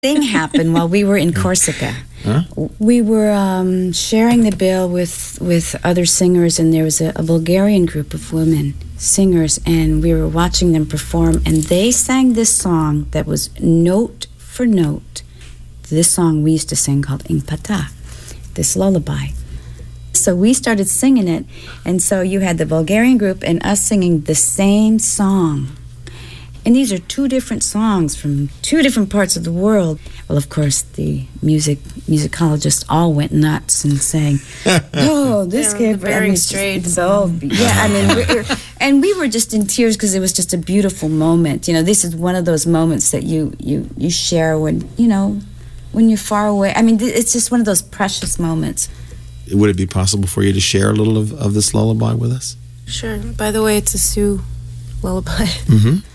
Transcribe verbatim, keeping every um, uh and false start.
thing happened while we were in Corsica. Huh? We were um, sharing the bill with, with other singers, and there was a, a Bulgarian group of women singers, and we were watching them perform, and they sang this song that was note for note this song we used to sing called Impata, this lullaby. So we started singing it, and so you had the Bulgarian group and us singing the same song. And these are two different songs from two different parts of the world. Well, of course, the music musicologists all went nuts and sang, "Oh, this yeah, can't the Bering be Straits." It's all, yeah, I mean, we're, and we were just in tears because it was just a beautiful moment. You know, this is one of those moments that you you you share when you know when you're far away. I mean, it's just one of those precious moments. Would it be possible for you to share a little of, of this lullaby with us? Sure. By the way, it's a Sioux lullaby. Mm-hmm.